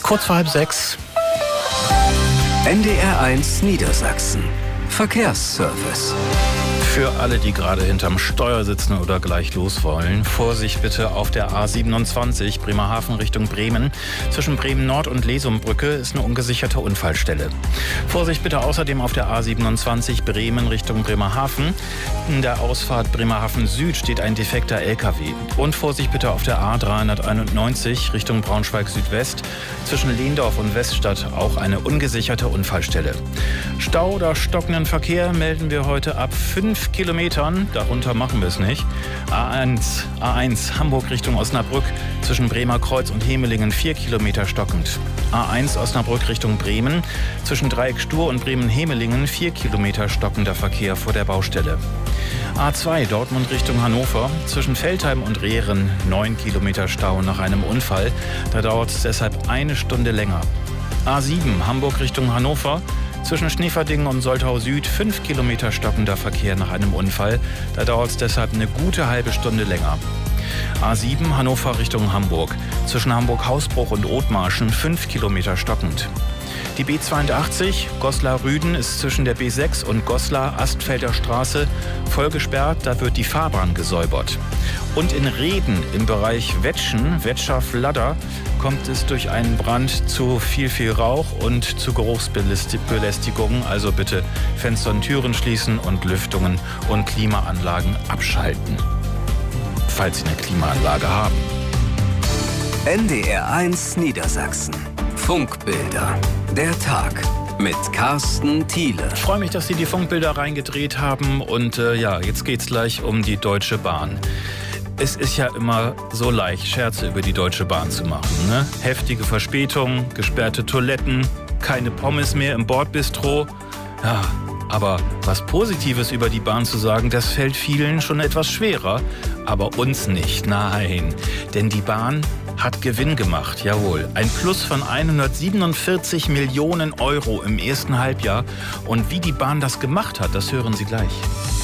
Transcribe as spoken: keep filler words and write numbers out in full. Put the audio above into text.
Kurz vor halb sechs. N D R eins Niedersachsen. Verkehrsservice. Für alle, die gerade hinterm Steuer sitzen oder gleich los wollen, Vorsicht bitte auf der A siebenundzwanzig Bremerhaven Richtung Bremen. Zwischen Bremen Nord und Lesumbrücke ist eine ungesicherte Unfallstelle. Vorsicht bitte außerdem auf der A siebenundzwanzig Bremen Richtung Bremerhaven. In der Ausfahrt Bremerhaven Süd steht ein defekter L K W. Und Vorsicht bitte auf der A dreihunderteinundneunzig Richtung Braunschweig Südwest. Zwischen Lehndorf und Weststadt auch eine ungesicherte Unfallstelle. Stau oder stockenden Verkehr melden wir heute ab fünf Kilometern, darunter machen wir es nicht. A eins, A eins Hamburg Richtung Osnabrück, zwischen Bremer Kreuz und Hemelingen vier Kilometer stockend. A eins Osnabrück Richtung Bremen, zwischen Dreieck Stur und Bremen-Hemelingen vier Kilometer stockender Verkehr vor der Baustelle. A zwei Dortmund Richtung Hannover, zwischen Veltheim und Rehren neun Kilometer Stau nach einem Unfall. Da dauert es deshalb eine Stunde länger. A sieben Hamburg Richtung Hannover, zwischen Schneeverdingen und Soltau Süd fünf Kilometer stockender Verkehr nach einem Unfall. Da dauert es deshalb eine gute halbe Stunde länger. A sieben Hannover Richtung Hamburg. Zwischen Hamburg-Hausbruch und Othmarschen fünf Kilometer stockend. Die B zweiundachtzig Goslar-Rüden ist zwischen der B sechs und Goslar-Astfelder Straße voll gesperrt. Da wird die Fahrbahn gesäubert. Und in Reden im Bereich Wetschen, Wetscher-Fladder, kommt es durch einen Brand zu viel, viel Rauch und zu Geruchsbelästigungen. Also bitte Fenster und Türen schließen und Lüftungen und Klimaanlagen abschalten, falls Sie eine Klimaanlage haben. N D R eins Niedersachsen. Funkbilder. Der Tag mit Carsten Thiele. Ich freue mich, dass Sie die Funkbilder reingedreht haben. Und äh, ja, jetzt geht's gleich um die Deutsche Bahn. Es ist ja immer so leicht, Scherze über die Deutsche Bahn zu machen, ne? Heftige Verspätungen, gesperrte Toiletten, keine Pommes mehr im Bordbistro. Ja, aber was Positives über die Bahn zu sagen, das fällt vielen schon etwas schwerer. Aber uns nicht, nein. Denn die Bahn hat Gewinn gemacht, jawohl. Ein Plus von hundertsiebenundvierzig Millionen Euro im ersten Halbjahr. Und wie die Bahn das gemacht hat, das hören Sie gleich.